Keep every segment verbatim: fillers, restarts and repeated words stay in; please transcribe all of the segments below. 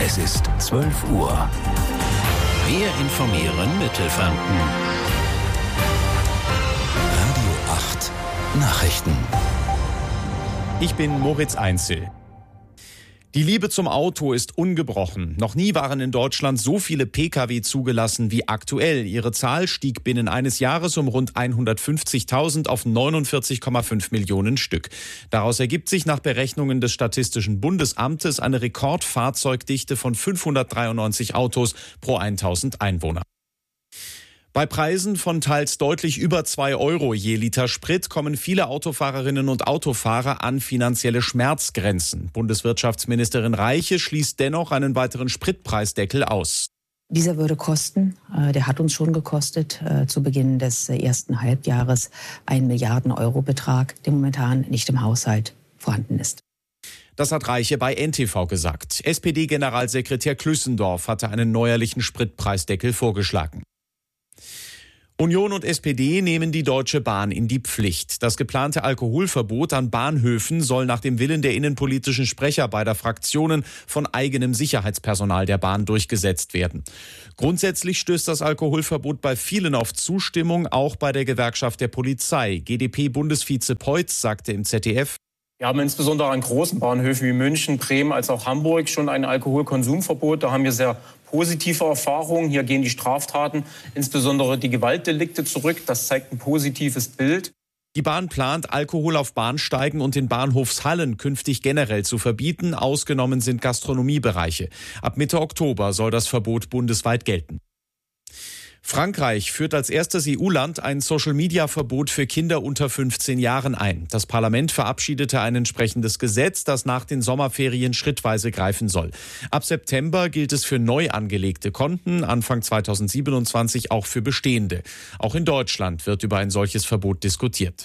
Es ist zwölf Uhr. Wir informieren Mittelfranken. Radio acht Nachrichten. Ich bin Moritz Einzel. Die Liebe zum Auto ist ungebrochen. Noch nie waren in Deutschland so viele Pkw zugelassen wie aktuell. Ihre Zahl stieg binnen eines Jahres um rund hundertfünfzigtausend auf neunundvierzig Komma fünf Millionen Stück. Daraus ergibt sich nach Berechnungen des Statistischen Bundesamtes eine Rekordfahrzeugdichte von fünfhundertdreiundneunzig Autos pro tausend Einwohner. Bei Preisen von teils deutlich über zwei Euro je Liter Sprit kommen viele Autofahrerinnen und Autofahrer an finanzielle Schmerzgrenzen. Bundeswirtschaftsministerin Reiche schließt dennoch einen weiteren Spritpreisdeckel aus. Dieser würde kosten, äh, der hat uns schon gekostet, äh, zu Beginn des äh, ersten Halbjahres einen Milliarden Euro Betrag, der momentan nicht im Haushalt vorhanden ist. Das hat Reiche bei N T V gesagt. S P D-Generalsekretär Klüssendorf hatte einen neuerlichen Spritpreisdeckel vorgeschlagen. Union und S P D nehmen die Deutsche Bahn in die Pflicht. Das geplante Alkoholverbot an Bahnhöfen soll nach dem Willen der innenpolitischen Sprecher beider Fraktionen von eigenem Sicherheitspersonal der Bahn durchgesetzt werden. Grundsätzlich stößt das Alkoholverbot bei vielen auf Zustimmung, auch bei der Gewerkschaft der Polizei. G D P-Bundesvize Peutz sagte im Z D F: Wir haben insbesondere an großen Bahnhöfen wie München, Bremen als auch Hamburg schon ein Alkoholkonsumverbot. Da haben wir sehr positive Erfahrungen. Hier gehen die Straftaten, insbesondere die Gewaltdelikte, zurück. Das zeigt ein positives Bild. Die Bahn plant, Alkohol auf Bahnsteigen und in Bahnhofshallen künftig generell zu verbieten. Ausgenommen sind Gastronomiebereiche. Ab Mitte Oktober soll das Verbot bundesweit gelten. Frankreich führt als erstes E U-Land ein Social-Media-Verbot für Kinder unter fünfzehn Jahren ein. Das Parlament verabschiedete ein entsprechendes Gesetz, das nach den Sommerferien schrittweise greifen soll. Ab September gilt es für neu angelegte Konten, Anfang zweitausendsiebenundzwanzig auch für bestehende. Auch in Deutschland wird über ein solches Verbot diskutiert.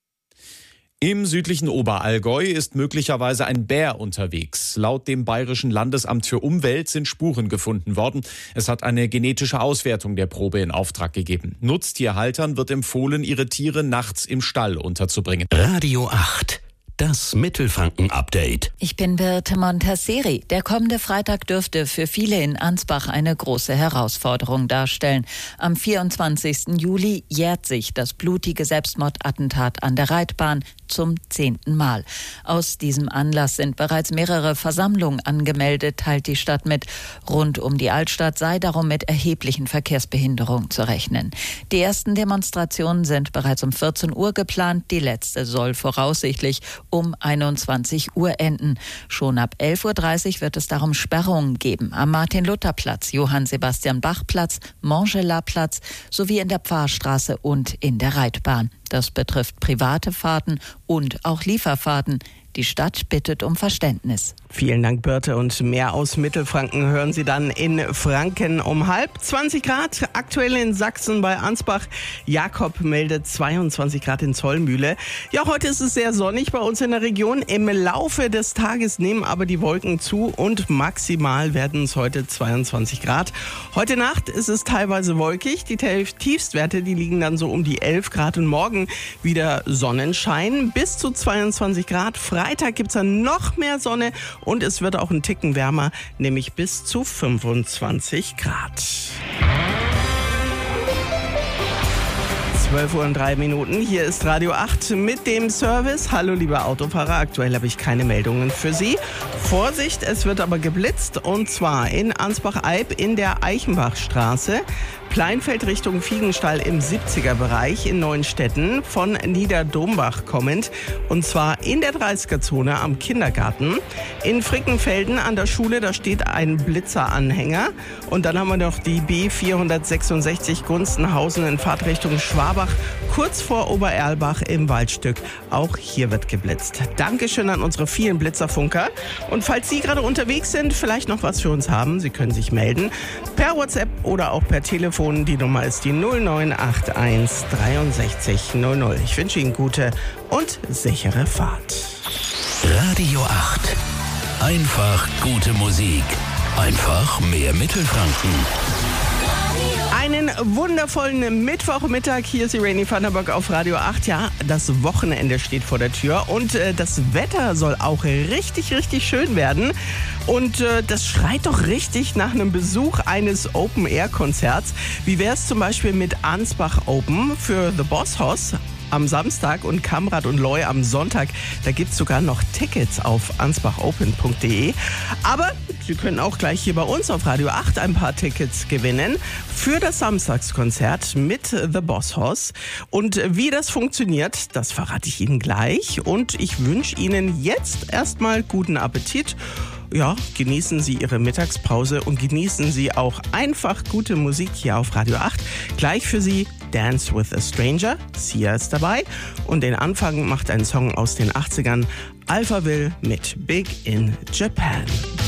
Im südlichen Oberallgäu ist möglicherweise ein Bär unterwegs. Laut dem Bayerischen Landesamt für Umwelt sind Spuren gefunden worden. Es hat eine genetische Auswertung der Probe in Auftrag gegeben. Nutztierhaltern wird empfohlen, ihre Tiere nachts im Stall unterzubringen. Radio acht. Das Mittelfranken-Update. Ich bin Birte Montasseri. Der kommende Freitag dürfte für viele in Ansbach eine große Herausforderung darstellen. Am vierundzwanzigsten Juli jährt sich das blutige Selbstmordattentat an der Reitbahn zum zehnten Mal. Aus diesem Anlass sind bereits mehrere Versammlungen angemeldet, teilt die Stadt mit. Rund um die Altstadt sei darum mit erheblichen Verkehrsbehinderungen zu rechnen. Die ersten Demonstrationen sind bereits um vierzehn Uhr geplant. Die letzte soll voraussichtlich um einundzwanzig Uhr enden. Schon ab elf Uhr dreißig wird es darum Sperrungen geben. Am Martin-Luther-Platz, Johann-Sebastian-Bach-Platz, Montgelas-Platz sowie in der Pfarrstraße und in der Reitbahn. Das betrifft private Fahrten und auch Lieferfahrten. Die Stadt bittet um Verständnis. Vielen Dank, Birte. Und mehr aus Mittelfranken hören Sie dann in Franken um halb. zwanzig Grad aktuell in Sachsen bei Ansbach. Jakob meldet zweiundzwanzig Grad in Zollmühle. Ja, heute ist es sehr sonnig bei uns in der Region. Im Laufe des Tages nehmen aber die Wolken zu und maximal werden es heute zweiundzwanzig Grad. Heute Nacht ist es teilweise wolkig. Die Tiefstwerte, die liegen dann so um die elf Grad und morgen wieder Sonnenschein bis zu zweiundzwanzig Grad. Freitag gibt es dann noch mehr Sonne und es wird auch ein Ticken wärmer, nämlich bis zu fünfundzwanzig Grad. zwölf Uhr und drei Minuten. Hier ist Radio acht mit dem Service. Hallo, liebe Autofahrer. Aktuell habe ich keine Meldungen für Sie. Vorsicht, es wird aber geblitzt und zwar in Ansbach-Eib in der Eichenbachstraße. Pleinfeld Richtung Fiegenstall im siebziger Bereich in Neuenstetten von Niederdombach kommend. Und zwar in der dreißiger-Zone am Kindergarten. In Frickenfelden an der Schule, da steht ein Blitzeranhänger. Und dann haben wir noch die B vierhundertsechsundsechzig Gunstenhausen in Fahrtrichtung Schwabach, kurz vor Obererlbach im Waldstück. Auch hier wird geblitzt. Dankeschön an unsere vielen Blitzerfunker. Und falls Sie gerade unterwegs sind, vielleicht noch was für uns haben, Sie können sich melden. Per WhatsApp oder auch per Telefon. Die Nummer ist die null neun acht eins dreiundsechzig null null. Ich wünsche Ihnen gute und sichere Fahrt. Radio acht. Einfach gute Musik. Einfach mehr Mittelfranken. Einen wundervollen Mittwochmittag. Hier ist Irene Vanderburg auf Radio acht. Ja, das Wochenende steht vor der Tür und äh, das Wetter soll auch richtig, richtig schön werden. Und äh, das schreit doch richtig nach einem Besuch eines Open-Air-Konzerts. Wie wäre es zum Beispiel mit Ansbach Open für The Boss Hoss am Samstag und Kamrat und Loy am Sonntag? Da gibt es sogar noch Tickets auf ansbachopen punkt de. Aber Sie können auch gleich hier bei uns auf Radio acht ein paar Tickets gewinnen für das Samstagskonzert mit The Boss Hoss. Und wie das funktioniert, das verrate ich Ihnen gleich. Und ich wünsche Ihnen jetzt erstmal guten Appetit. Ja, genießen Sie Ihre Mittagspause und genießen Sie auch einfach gute Musik hier auf Radio acht. Gleich für Sie Dance with a Stranger, Sia ist dabei. Und den Anfang macht ein Song aus den achtzigern, Alphaville mit Big in Japan.